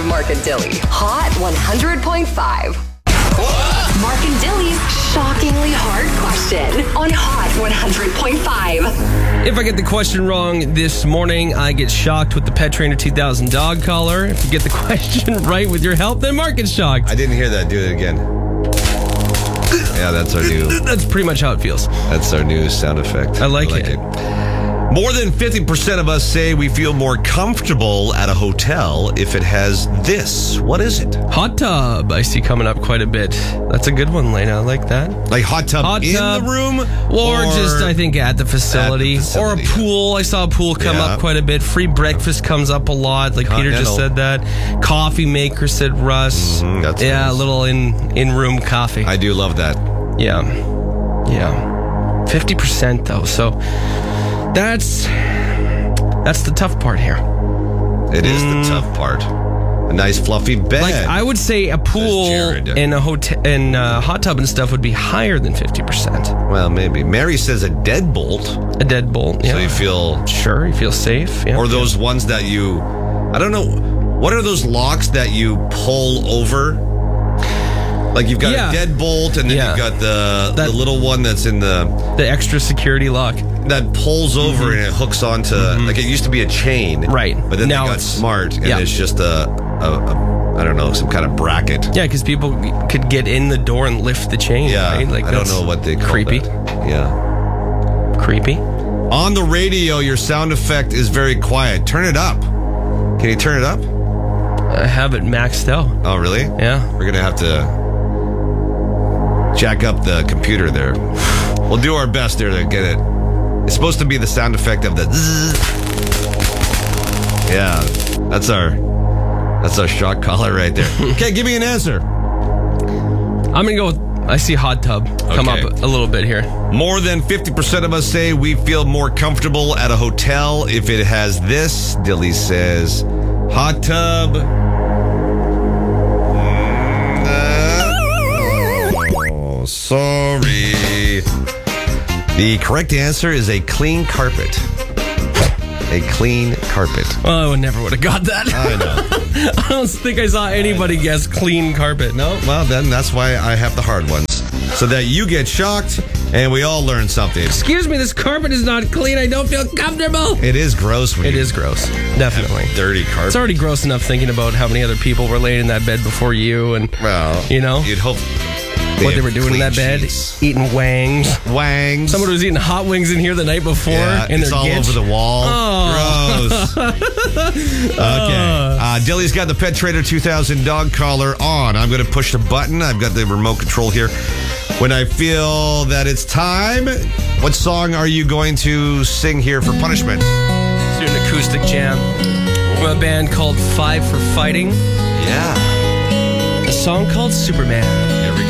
of Mark and Dilly. Hot 100.5. Mark and Dilly's shockingly hard question on Hot 100.5. If I get the question wrong this morning, I get shocked with the Pet Trainer 2000 dog collar. If you get the question right with your help, then Mark gets shocked. I didn't hear that. Do it again. Yeah, that's our new. That's pretty much how it feels. That's our new sound effect. I like it. More than 50% of us say we feel more comfortable at a hotel if it has this. What is it? Hot tub, I see coming up quite a bit. That's a good one, Lena. I like that. Like hot tub in the room? Or just, I think, at the facility. Or a yeah. pool. I saw a pool come up quite a bit. Free breakfast comes up a lot. Like Peter just said that. Coffee maker, said Russ. That's nice. A little in-room coffee. I do love that. Yeah. 50% though. So that's the tough part here. It is the tough part. A nice fluffy bed. Like I would say a pool and a hotel and hot tub and stuff would be higher than 50%. Well, maybe. Mary says a deadbolt. A deadbolt. Yeah. So you feel you feel safe. Yeah. Or those ones that you, I don't know, what are those locks that you pull over? Like you've got a deadbolt and then you've got the little one that's in the extra security lock that pulls over and it hooks onto like it used to be a chain, right? But then now they got smart and it's just a I don't know, some kind of bracket. Yeah, because people could get in the door and lift the chain. Yeah, right? Like I don't know what they call creepy. That. Yeah, creepy. On the radio, your sound effect is very quiet. Turn it up. Can you turn it up? I have it maxed out. Oh, really? Yeah. We're gonna have to jack up the computer there. We'll do our best there to get it. It's supposed to be the sound effect of the zzz. Yeah, that's our shock collar right there. Okay, give me an answer. I'm gonna go with, I see hot tub come up a little bit here. More than 50% of us say we feel more comfortable at a hotel if it has this. Dilly says hot tub. Sorry. The correct answer is a clean carpet. A clean carpet. Oh, I never would have got that. I know. I don't think I saw anybody guess clean carpet. No? Well, then that's why I have the hard ones. So that you get shocked and we all learn something. Excuse me, this carpet is not clean. I don't feel comfortable. It is gross. It is gross. Definitely. Dirty carpet. It's already gross enough thinking about how many other people were laying in that bed before you and, you'd hope what they were doing in that bed, eating wangs. Someone was eating hot wings in here the night before. And it's all over the wall. Oh. Gross. Okay. Dilly's got the Pet Trainer 2000 dog collar on. I'm going to push the button. I've got the remote control here. When I feel that it's time, what song are you going to sing here for punishment? Let's do an acoustic jam from a band called Five for Fighting. Yeah. A song called Superman. Here we go.